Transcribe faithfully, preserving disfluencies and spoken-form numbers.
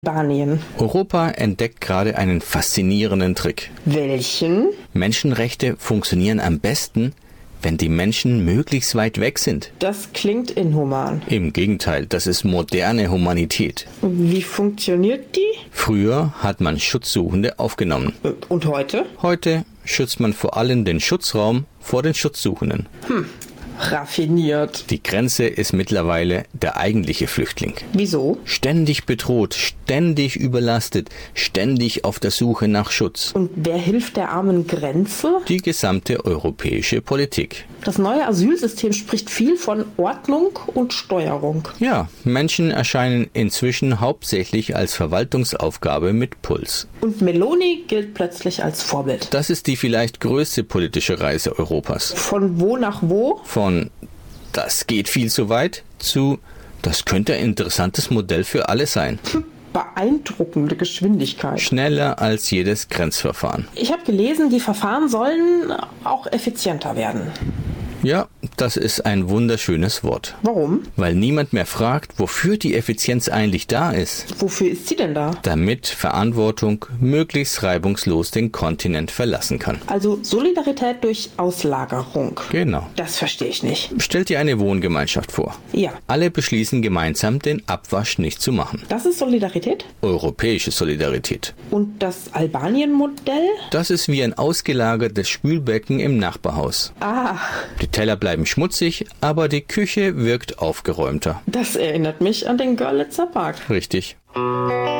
Albanien. Europa entdeckt gerade einen faszinierenden Trick. Welchen? Menschenrechte funktionieren am besten, wenn die Menschen möglichst weit weg sind. Das klingt inhuman. Im Gegenteil, das ist moderne Humanität. Wie funktioniert die? Früher hat man Schutzsuchende aufgenommen. Und heute? Heute schützt man vor allem den Schutzraum vor den Schutzsuchenden. Hm, raffiniert. Die Grenze ist mittlerweile der eigentliche Flüchtling. Wieso? Ständig bedroht, ständig überlastet, ständig auf der Suche nach Schutz. Und wer hilft der armen Grenze? Die gesamte europäische Politik. Das neue Asylsystem spricht viel von Ordnung und Steuerung. Ja, Menschen erscheinen inzwischen hauptsächlich als Verwaltungsaufgabe mit Puls. Und Meloni gilt plötzlich als Vorbild. Das ist die vielleicht größte politische Reise Europas. Von wo nach wo? Von das geht viel zu weit zu das könnte ein interessantes Modell für alle sein. Beeindruckende Geschwindigkeit. Schneller als jedes Grenzverfahren. Ich habe gelesen, die Verfahren sollen auch effizienter werden. Ja, das ist ein wunderschönes Wort. Warum? Weil niemand mehr fragt, wofür die Effizienz eigentlich da ist. Wofür ist sie denn da? Damit Verantwortung möglichst reibungslos den Kontinent verlassen kann. Also Solidarität durch Auslagerung. Genau. Das verstehe ich nicht. Stellt dir eine Wohngemeinschaft vor. Ja. Alle beschließen gemeinsam, den Abwasch nicht zu machen. Das ist Solidarität? Europäische Solidarität. Und das Albanien-Modell? Das ist wie ein ausgelagertes Spülbecken im Nachbarhaus. Ah. Die Teller bleiben schmutzig, aber die Küche wirkt aufgeräumter. Das erinnert mich an den Görlitzer Park. Richtig.